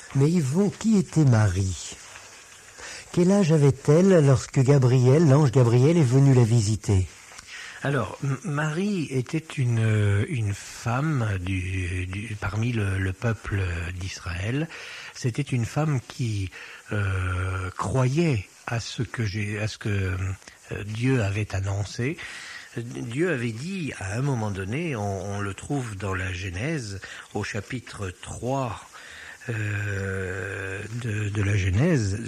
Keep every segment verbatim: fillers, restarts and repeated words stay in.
Mais Yvon, qui était Marie? Quel âge avait-elle lorsque Gabriel, l'ange Gabriel, est venu la visiter? Alors, M- Marie était une, une femme du, du, parmi le, le peuple d'Israël. C'était une femme qui euh, croyait à ce que j'ai, à ce que euh, Dieu avait annoncé. Dieu avait dit à un moment donné, on, on le trouve dans la Genèse, au chapitre trois euh, de, de la Genèse,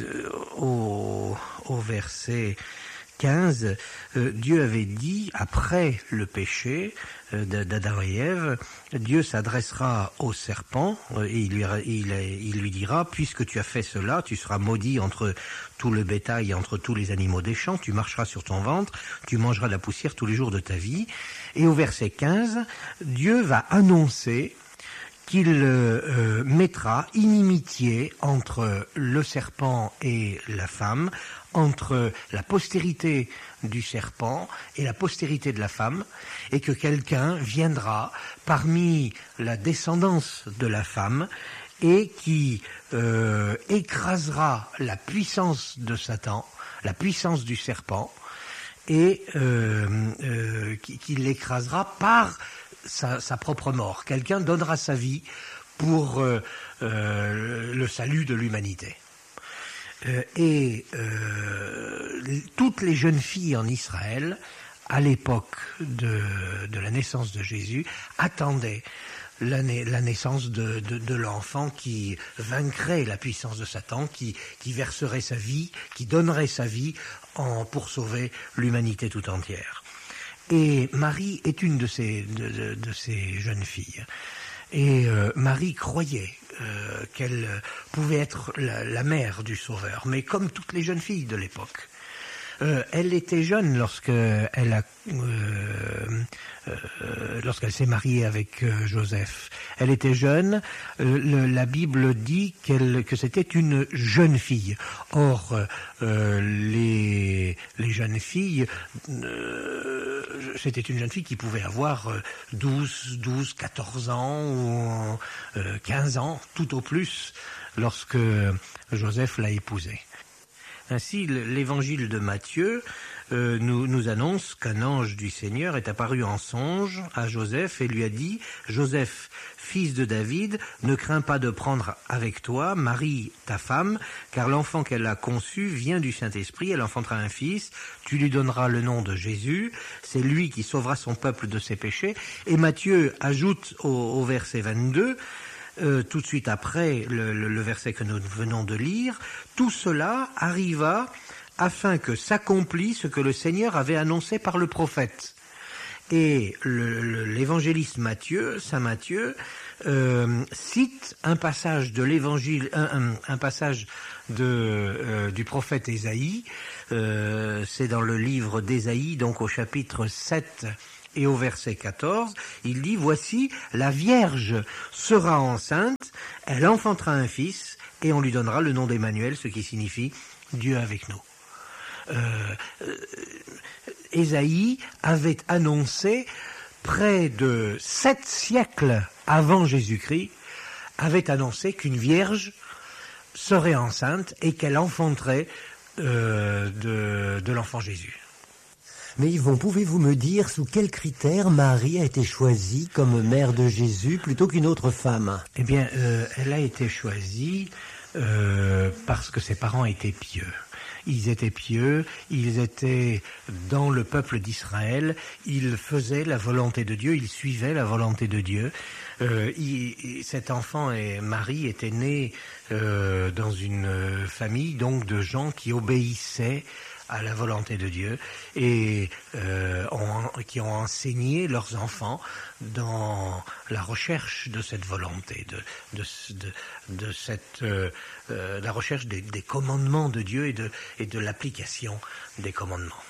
au, au verset quinze, euh, Dieu avait dit, après le péché euh, d'Adam et Ève, Dieu s'adressera au serpent euh, et il lui, il, il lui dira, puisque tu as fait cela, tu seras maudit entre tout le bétail et entre tous les animaux des champs, tu marcheras sur ton ventre, tu mangeras de la poussière tous les jours de ta vie. Et au verset quinze, Dieu va annoncer qu'il euh, mettra inimitié entre le serpent et la femme, entre la postérité du serpent et la postérité de la femme, et que quelqu'un viendra parmi la descendance de la femme et qui euh, écrasera la puissance de Satan, la puissance du serpent, et euh, euh, qui, qui l'écrasera par Sa, sa propre mort. Quelqu'un donnera sa vie pour euh, euh, le salut de l'humanité. Euh, et euh, toutes les jeunes filles en Israël, à l'époque de, de la naissance de Jésus, attendaient la, na- la naissance de, de, de l'enfant qui vaincrait la puissance de Satan, qui, qui verserait sa vie, qui donnerait sa vie en, pour sauver l'humanité tout entière. Et Marie est une de ces, de, de, de ces jeunes filles. Et euh, Marie croyait euh, qu'elle pouvait être la, la mère du Sauveur, mais comme toutes les jeunes filles de l'époque. Euh, elle était jeune lorsqu'elle a, euh, euh, lorsqu'elle s'est mariée avec euh, Joseph. Elle était jeune. Euh, le, la Bible dit qu'elle, que c'était une jeune fille. Or, euh, les, les jeunes filles, euh, c'était une jeune fille qui pouvait avoir douze, douze, quatorze ans ou euh, quinze ans, tout au plus, lorsque Joseph l'a épousée. Ainsi, l'évangile de Matthieu euh, nous, nous annonce qu'un ange du Seigneur est apparu en songe à Joseph et lui a dit « Joseph, fils de David, ne crains pas de prendre avec toi Marie, ta femme, car l'enfant qu'elle a conçu vient du Saint-Esprit, elle enfantera un fils, tu lui donneras le nom de Jésus, c'est lui qui sauvera son peuple de ses péchés. » Et Matthieu ajoute au, au verset vingt-deux, Euh, tout de suite après le, le, le verset que nous venons de lire, tout cela arriva afin que s'accomplisse ce que le Seigneur avait annoncé par le prophète. Et le, le, l'évangéliste Matthieu, saint Matthieu, euh, cite un passage de l'évangile, un, un, un passage de, euh, du prophète Ésaïe, euh, c'est dans le livre d'Ésaïe, donc au chapitre sept, et au verset quatorze, il dit « Voici, la Vierge sera enceinte, elle enfantera un fils, et on lui donnera le nom d'Emmanuel, ce qui signifie Dieu avec nous. » Euh, euh, Ésaïe avait annoncé, près de sept siècles avant Jésus-Christ, avait annoncé qu'une Vierge serait enceinte et qu'elle enfanterait euh, de, de l'enfant Jésus. Mais Yvon, pouvez-vous me dire sous quels critères Marie a été choisie comme mère de Jésus plutôt qu'une autre femme? Eh bien, euh, elle a été choisie euh, parce que ses parents étaient pieux. Ils étaient pieux, ils étaient dans le peuple d'Israël, ils faisaient la volonté de Dieu, ils suivaient la volonté de Dieu. Euh, il, cet enfant et Marie étaient nés euh, dans une famille donc de gens qui obéissaient à la volonté de Dieu et euh, ont, qui ont enseigné leurs enfants dans la recherche de cette volonté, de, de, de, de cette, euh, euh, la recherche des, des commandements de Dieu et de, et de l'application des commandements.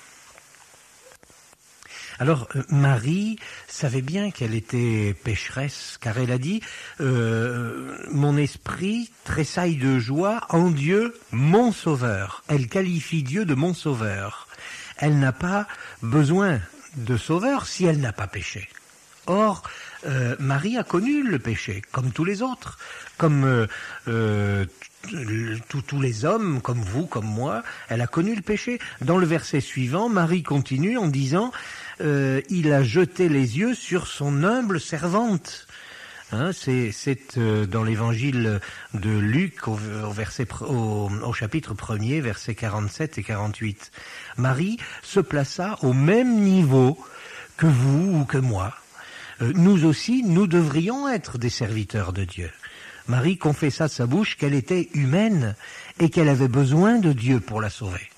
Alors Marie savait bien qu'elle était pécheresse, car elle a dit euh, « Mon esprit tressaille de joie en Dieu, mon sauveur ». Elle qualifie Dieu de mon sauveur. Elle n'a pas besoin de sauveur si elle n'a pas péché. Or, Euh, Marie a connu le péché, comme tous les autres, comme euh, euh, tous les hommes, comme vous, comme moi, elle a connu le péché. Dans le verset suivant, Marie continue en disant euh, « Il a jeté les yeux sur son humble servante ». Hein, c'est c'est euh, dans l'évangile de Luc au, au, verset, au, au chapitre premier, versets quarante-sept et quarante-huit. Marie se plaça au même niveau que vous ou que moi. Euh, nous aussi, nous devrions être des serviteurs de Dieu. Marie confessa de sa bouche qu'elle était humaine et qu'elle avait besoin de Dieu pour la sauver.